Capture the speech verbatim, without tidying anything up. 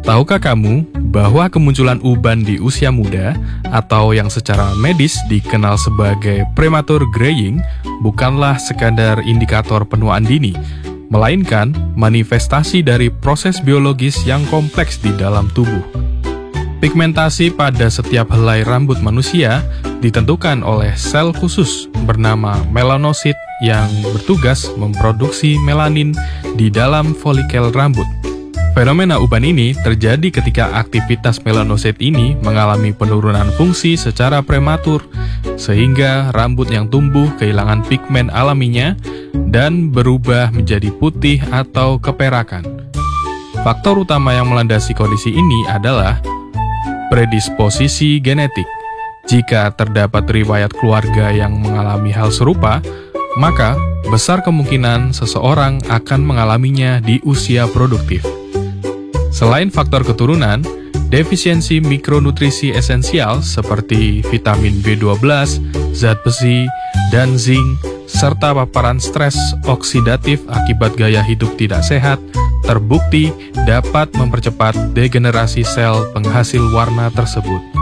Tahukah kamu bahwa kemunculan uban di usia muda atau yang secara medis dikenal sebagai premature graying bukanlah sekadar indikator penuaan dini, melainkan manifestasi dari proses biologis yang kompleks di dalam tubuh. Pigmentasi pada setiap helai rambut manusia ditentukan oleh sel khusus bernama melanosit yang bertugas memproduksi melanin di dalam folikel rambut. Fenomena uban ini terjadi ketika aktivitas melanosit ini mengalami penurunan fungsi secara prematur, sehingga rambut yang tumbuh kehilangan pigmen alaminya dan berubah menjadi putih atau keperakan. Faktor utama yang melandasi kondisi ini adalah predisposisi genetik. Jika terdapat riwayat keluarga yang mengalami hal serupa, maka besar kemungkinan seseorang akan mengalaminya di usia produktif. Selain faktor keturunan, defisiensi mikronutrisi esensial seperti vitamin B dua belas, zat besi, dan zinc, serta paparan stres oksidatif akibat gaya hidup tidak sehat, terbukti dapat mempercepat degenerasi sel penghasil warna tersebut.